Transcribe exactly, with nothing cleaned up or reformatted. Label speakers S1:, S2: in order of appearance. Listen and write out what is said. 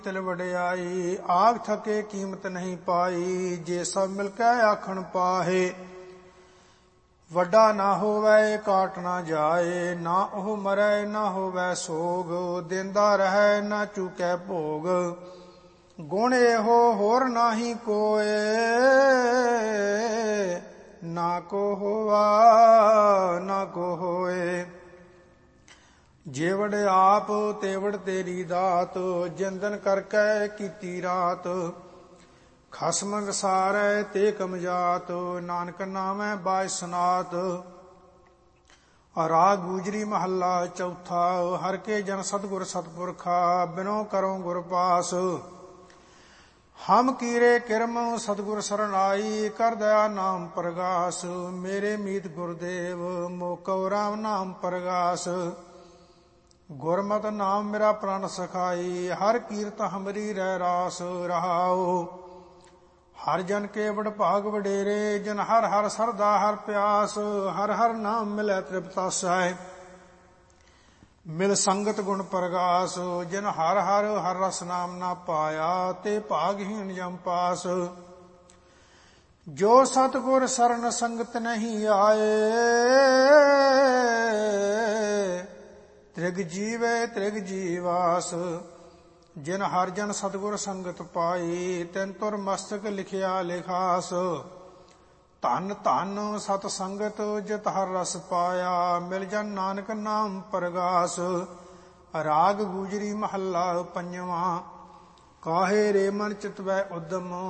S1: ਤਿਲ ਵਡਿਆਈ ਆਗ ਥਕੇ ਕੀਮਤ ਨਹੀਂ ਪਾਈ। ਜੇ ਸਭ ਮਿਲ ਕੇ ਆਖਣ ਪਾਹੇ ਵੱਡਾ ਨਾ ਹੋਵੇ ਕਾਟ ਨਾ ਜਾਏ। ਨਾ ਉਹ ਮਰੈ ਨਾ ਹੋਵੇ ਸੋਗ ਦਿੰਦਾ ਰਹਿ ਨਾ ਚੁਕੈ ਭੋਗ। ਗੁਣ ਇਹੋ ਹੋਰ ਨਾਹੀ ਕੋਏ ਨਾ ਕੋ ਹੋਵਾ ਨਾ ਕੋ ਹੋਏ। ਜੇਵੜ ਆਪ ਤੇਵੜ ਤੇਰੀ ਦਾਤ ਜਿੰਦਨ ਕਰਕੇ ਕੀਤੀ ਰਾਤ। ਖਸਮ ਵਿਸਾਰੈ ਤੇ ਕਮਜਾਤ ਨਾਨਕ ਨਾਮੈ ਬਾਜ ਸਨਾਤ। ਰਾਗ ਗੂਜਰੀ ਮਹੱਲਾ ਚੌਥਾ। ਹਰ ਕੇ ਜਨ ਸਤਿਗੁਰ ਸਤਿਪੁਰਖਾ ਬਿਨੋ ਕਰੋ ਗੁਰ ਪਾਸ। ਹਮ ਕੀਰੇ ਕਿਰਮ ਸਤਿਗੁਰ ਸਰਣ ਆਈ ਕਰ ਦਇਆ ਨਾਮ ਪ੍ਰਗਾਸ। ਮੇਰੇ ਮੀਤ ਗੁਰਦੇਵ ਮੋਕਉ ਰਾਮ ਨਾਮ ਪ੍ਰਗਾਸ। ਗੁਰਮਤਿ ਨਾਮ ਮੇਰਾ ਪ੍ਰਾਨ ਸਖਾਈ ਹਰ ਕੀਰਤ ਹਮਰੀ ਰਹਿ ਰਾਸ ਰਹਾਉ। ਹਰ ਜਨ ਕੇ ਵਡ ਭਾਗ ਵਡੇਰੇ ਜਨ ਹਰ ਹਰ ਸਰਦਾ ਹਰ ਪਿਆਸ। ਹਰ ਹਰ ਨਾਮ ਮਿਲੈ ਤ੍ਰਿਪਤਾਸੈ ਮਿਲ ਸੰਗਤ ਗੁਣ ਪ੍ਰਗਾਸ। ਜਿਨ ਹਰ ਹਰ ਹਰ ਰਸ ਨਾਮ ਨਾ ਪਾਇਆ ਤੇ ਭਾਗਹੀਣ ਜਮ ਪਾਸ। ਜੋ ਸਤਿਗੁਰ ਸਰਨ ਸੰਗਤ ਨਹੀਂ ਆਏ ਤ੍ਰਿਗ ਜੀਵੇ ਤ੍ਰਿਗ ਜੀਵਾਸ। ਜਿਨ ਹਰ ਜਨ ਸਤਿਗੁਰ ਸੰਗਤ ਪਾਈ ਤਿਨ ਤੁਰ ਮਸਤਕ ਲਿਖਿਆ ਲਿਖਾਸ। ਧਨ ਧਨ ਸਤ ਸੰਗਤ ਜਿਤ ਹਰ ਰਸ ਪਾਇਆ ਮਿਲ ਜਨ ਨਾਨਕ ਨਾਮ ਪ੍ਰਗਾਸ। ਰਾਗ ਗੂਜਰੀ ਮਹੱਲਾ ਪੰਜਵਾਂ। ਕਾਹੇ ਰੇ ਮਨ ਚਿਤਵੈ ਉਦਮ